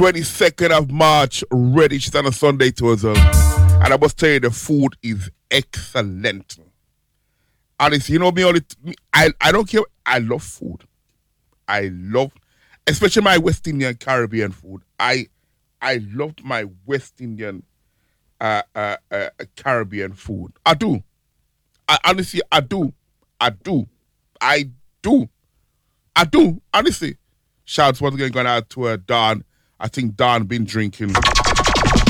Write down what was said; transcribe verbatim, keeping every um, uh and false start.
twenty-second of March, ready. She's on a Sunday to us. Um, and I must tell you, the food is excellent. Honestly, you know me, only me, I, I don't care. I love food. I love, especially my West Indian Caribbean food. I I love my West Indian uh, uh, uh, Caribbean food. I do. I honestly, I do. I do. I do. I do. Honestly. Shouts once again going out to uh, Don. I think Don been drinking.